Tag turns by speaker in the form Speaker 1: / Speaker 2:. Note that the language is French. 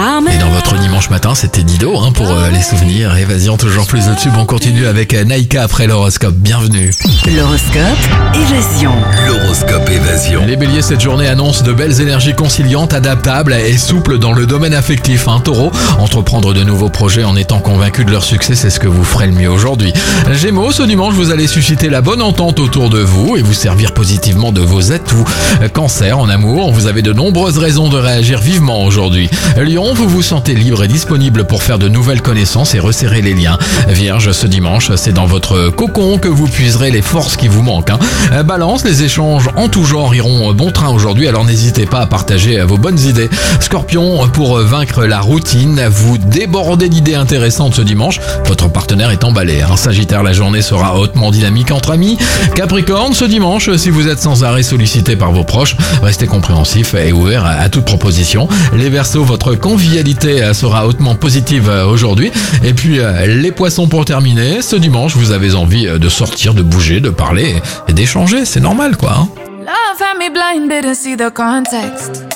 Speaker 1: Et dans votre dimanche matin, c'était Dido pour les souvenirs. Évasion toujours plus au-dessus. On continue avec Naïka après l'horoscope. Bienvenue.
Speaker 2: L'horoscope Évasion.
Speaker 1: L'horoscope Évasion. Les béliers, cette journée annonce de belles énergies conciliantes, adaptables et souples dans le domaine affectif. Taureau, entreprendre de nouveaux projets en étant convaincu de leur succès, c'est ce que vous ferez le mieux aujourd'hui. Gémeaux, ce dimanche, vous allez susciter la bonne entente autour de vous et vous servir positivement de vos atouts. Cancer, en amour, vous avez de nombreuses raisons de réagir vivement aujourd'hui. Lion, vous vous sentez libre et disponible pour faire de nouvelles connaissances et resserrer les liens. Vierge, ce dimanche, c'est dans votre cocon que vous puiserez les forces qui vous manquent. Balance, les échanges en tout genre iront bon train aujourd'hui, alors n'hésitez pas à partager vos bonnes idées. Scorpion, pour vaincre la routine, vous débordez d'idées intéressantes ce dimanche, votre partenaire est emballé. Sagittaire, la journée sera hautement dynamique entre amis. Capricorne, ce dimanche, si vous êtes sans arrêt sollicité par vos proches, restez compréhensif et ouvert à toute proposition. Les Verseaux, votre convivialité sera hautement positive aujourd'hui. Et puis les Poissons, pour terminer, ce dimanche, vous avez envie de sortir, de bouger, de parler et d'échanger, c'est normal quoi.
Speaker 3: Love had me blind, didn't see the context.